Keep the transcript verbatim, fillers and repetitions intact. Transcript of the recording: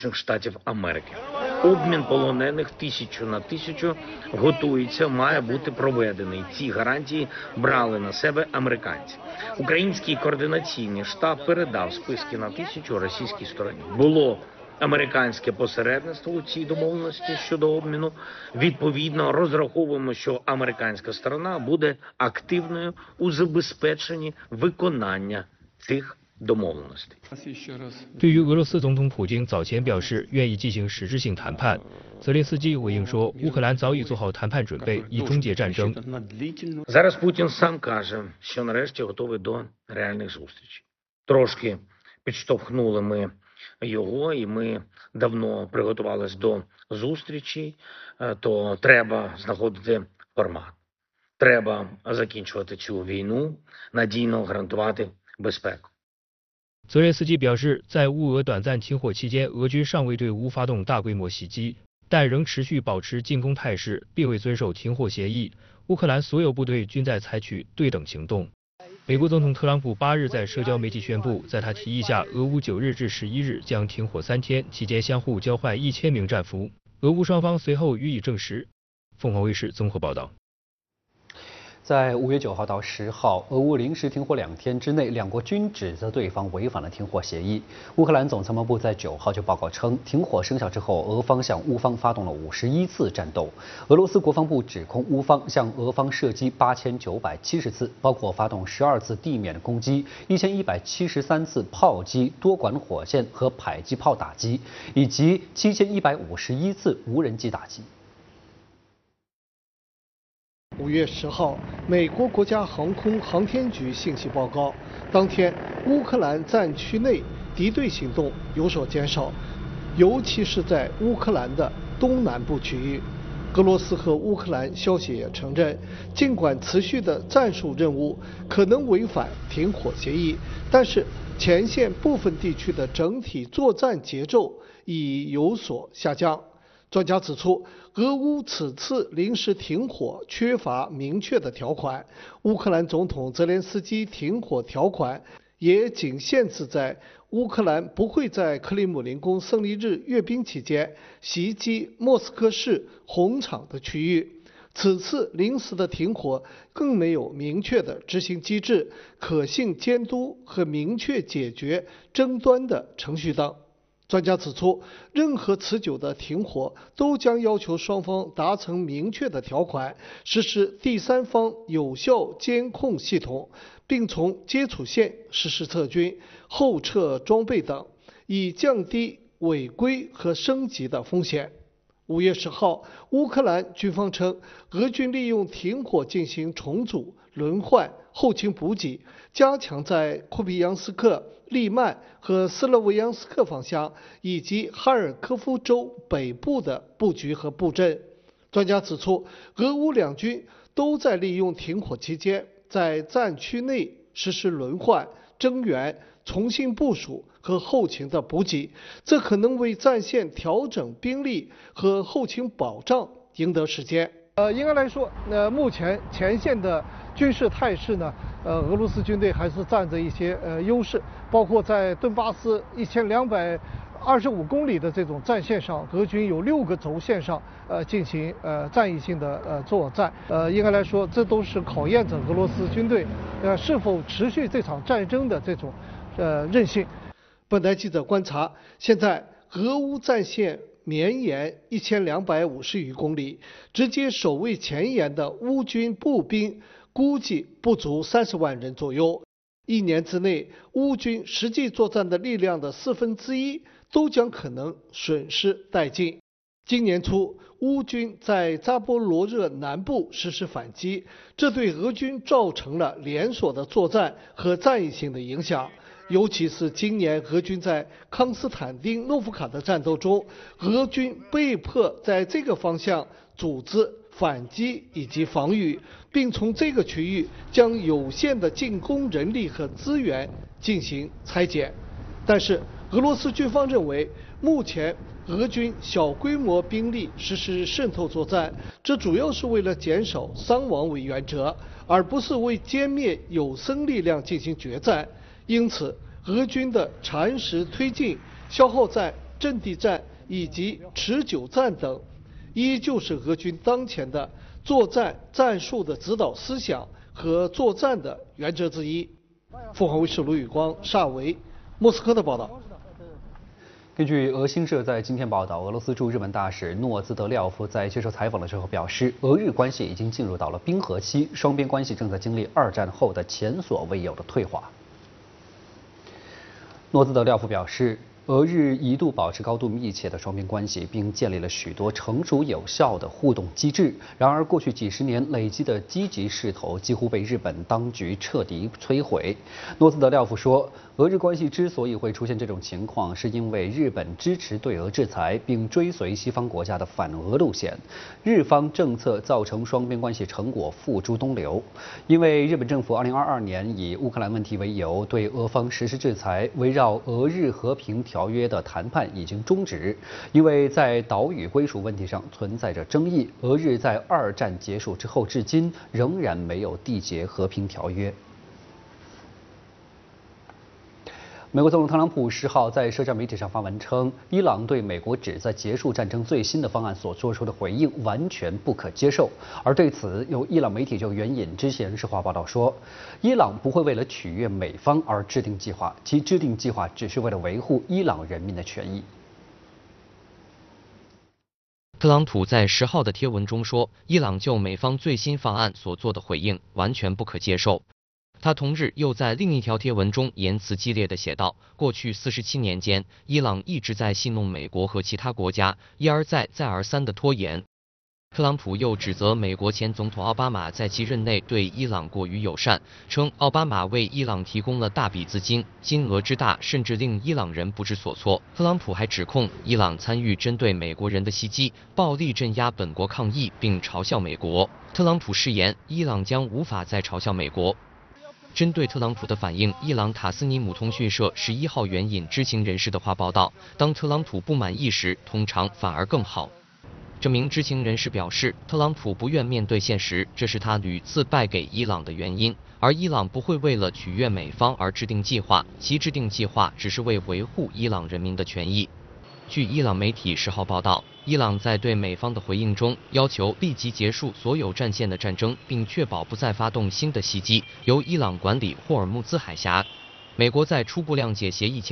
Штатів Америки. Обмін полонених тисячу на тисячу готується, має бути проведений. Ці гарантії брали на себе американці. Український координаційний штаб передав списки на тисячу російській стороні. Було американське посередництво у цій домовленості щодо обміну. Відповідно, розраховуємо, що американська сторона буде активною у забезпеченні виконання цих домовленостей. 对于俄罗斯总统普京早前表示愿意进行实质性谈判，泽连斯基回应说，乌克兰早已做好谈判准备，以终结战争。 Зараз Путін сам каже, що нарешті готовий до реальних зустрічей. Трошки підштовхнули ми його, і ми давно приготувалися до зустрічей, то треба знаходити формат. Треба закінчувати цю війну, надійно гарантувати безпеку. 泽连斯基表示，在乌俄短暂停火期间，俄军尚未对乌发动大规模袭击，但仍持续保持进攻态势，并未遵守停火协议。乌克兰所有部队均在采取对等行动。美国总统特朗普八日在社交媒体宣布，在他提议下，俄乌九日至十一日将停火三天，期间相互交换一千名战俘。俄乌双方随后予以证实。凤凰卫视综合报道。 在五月九号到十号，俄乌临时停火两天之内，两国均指责对方违反了停火协议。乌克兰总参谋部在九号就报告称，停火生效之后，俄方向乌方发动了五十一次战斗。俄罗斯国防部指控乌方向俄方射击八千九百七十次，包括发动十二次地面攻击、一千一百七十三次炮击、多管火箭和迫击炮打击，以及七千一百五十一次无人机打击。 五月十号，美国国家航空航天局信息报告，当天乌克兰战区内敌对行动有所减少，尤其是在乌克兰的东南部区域。俄罗斯和乌克兰消息也承认，尽管持续的战术任务可能违反停火协议，但是前线部分地区的整体作战节奏已有所下降。 专家指出，俄乌此次临时停火缺乏明确的条款，乌克兰总统泽连斯基停火条款也仅限制在乌克兰不会在克里姆林宫胜利日阅兵期间袭击莫斯科市红场的区域。此次临时的停火更没有明确的执行机制、可信监督和明确解决争端的程序等。 专家指出，任何持久的停火都将要求双方达成明确的条款，实施第三方有效监控系统，并从接触线实施撤军、后撤装备等，以降低违规和升级的风险。五月十号，乌克兰军方称，俄军利用停火进行重组、轮换、后勤补给，加强在库皮扬斯克、利曼和斯洛维扬斯克方向以及哈尔科夫州北部的布局和布阵。专家指出，俄乌两军都在利用停火期间，在战区内实施轮换、增援、重新部署和后勤的补给，这可能为战线调整兵力和后勤保障赢得时间。呃，应该来说，呃，目前前线的军事态势呢，呃，俄罗斯军队还是占着一些呃优势，包括在顿巴斯一千两百二十五公里的这种战线上，俄军有六个轴线上呃进行呃战役性的呃作战。呃，应该来说，这都是考验着俄罗斯军队呃是否持续这场战争的这种呃韧性。本台记者观察，现在俄乌战线绵延一千两百五十余公里，直接守卫前沿的乌军步兵估计不足三十万人左右。一年之内，乌军实际作战的力量的四分之一都将可能损失殆尽。今年初，乌军在扎波罗热南部实施反击，这对俄军造成了连锁的作战和战役性的影响。尤其是今年俄军在康斯坦丁诺夫卡的战斗中，俄军被迫在这个方向组织反击以及防御，并从这个区域将有限的进攻人力和资源进行拆解。但是俄罗斯军方认为，目前俄军小规模兵力实施渗透作战，这主要是为了减少伤亡为原则，而不是为歼灭有生力量进行决战。因此，俄军的蚕食推进消耗战阵地战以及持久战等，依旧是俄军当前的作战战术的指导思想和作战的原则之一。凤凰卫视卢宇光、邵维，莫斯科的报道。 根据俄新社在今天报道，俄罗斯驻日本大使诺兹德廖夫在接受采访的时候表示，俄日关系已经进入到了冰河期，双边关系正在经历二战后的前所未有的退化。诺兹德廖夫表示，俄日一度保持高度密切的双边关系，并建立了许多成熟有效的互动机制。然而，过去几十年累积的积极势头几乎被日本当局彻底摧毁。诺兹德廖夫说，俄日关系之所以会出现这种情况，是因为日本支持对俄制裁，并追随西方国家的反俄路线。日方政策造成双边关系成果付诸东流。因为日本政府二零二二年以乌克兰问题为由对俄方实施制裁，围绕俄日和平条约的谈判已经终止。因为在岛屿归属问题上存在着争议，俄日在二战结束之后至今仍然没有缔结和平条约。美国总统特朗普十号在社交媒体上发文称，伊朗对美国旨在结束战争最新的方案所做出的回应完全不可接受。而对此，有伊朗媒体就援引知情人士话报道说，伊朗不会为了取悦美方而制定计划，其制定计划只是为了维护伊朗人民的权益。 特朗普在十号的贴文中说，伊朗就美方最新方案所做的回应完全不可接受。他同日又在另一条贴文中言辞激烈地写道：“过去四十七年间，伊朗一直在戏弄美国和其他国家，一而再、再而三地拖延。”特朗普又指责美国前总统奥巴马在其任内对伊朗过于友善，称奥巴马为伊朗提供了大笔资金，金额之大甚至令伊朗人不知所措。特朗普还指控伊朗参与针对美国人的袭击，暴力镇压本国抗议，并嘲笑美国。特朗普誓言，伊朗将无法再嘲笑美国。针对特朗普的反应，伊朗塔斯尼姆通讯社十一号援引知情人士的话报道，当特朗普不满意时，通常反而更好。这名知情人士表示，特朗普不愿面对现实，这是他屡次败给伊朗的原因，而伊朗不会为了取悦美方而制定计划，其制定计划只是为维护伊朗人民的权益。据伊朗媒体十号报道，伊朗在对美方的回应中要求立即结束所有战线的战争，并确保不再发动新的袭击，由伊朗管理霍尔木兹海峡。美国在初步谅解协议前